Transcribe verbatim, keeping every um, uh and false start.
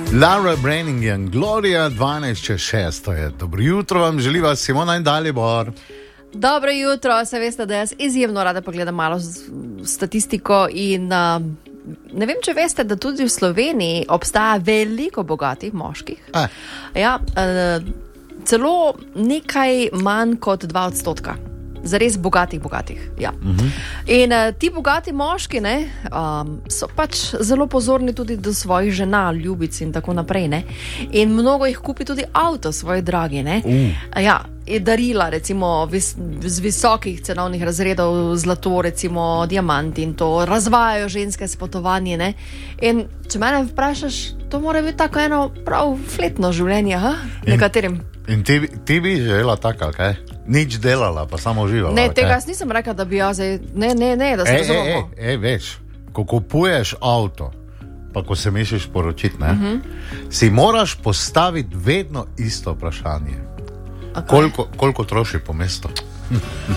Laura Branigan, Gloria, dvanajst čez šest, to je dobro jutro, vam želiva Simona in Dalibor. Dobro jutro, se veste, da jaz izjemno rada pogledam malo statistiko in uh, ne vem, če veste, da tudi v Sloveniji obstaja veliko bogatih moških. Eh. Ja, uh, celo nekaj manj kot dva odstotka. Zares bogatih, bogatih. Ja. Uh-huh. In uh, ti bogati moški ne, um, so pač zelo pozorni tudi do svojih žena, ljubic in tako naprej. Ne. In mnogo jih kupi tudi avto svoji dragi. Ne. Uh. Ja, je darila recimo vis, z visokih cenovnih razredov, zlato, recimo diamanti in to, razvajajo ženske s potovanje. Ne. In če mene vprašaš, to mora biti tako eno prav fletno življenje, ha? Nekaterim. In, in ti, ti bi želela tako, kaj? Nič delala, pa samo uživala. Ne, tega jaz nisem rekla, da bi jaz zdaj, ne, ne, ne, da se razumemo. Ej, ej, ej, veš, ko kupuješ avto, pa ko se misliš poročiti, ne, uh-huh. si moraš postaviti vedno isto vprašanje. Okay. Koliko, koliko troši po mestu?